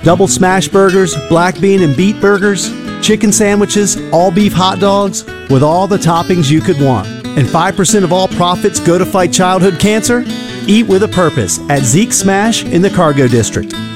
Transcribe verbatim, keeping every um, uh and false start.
double smash burgers, black bean and beet burgers, chicken sandwiches, all beef hot dogs, with all the toppings you could want. And five percent of all profits go to fight childhood cancer? Eat with a purpose at Zeke's Smash in the Cargo District.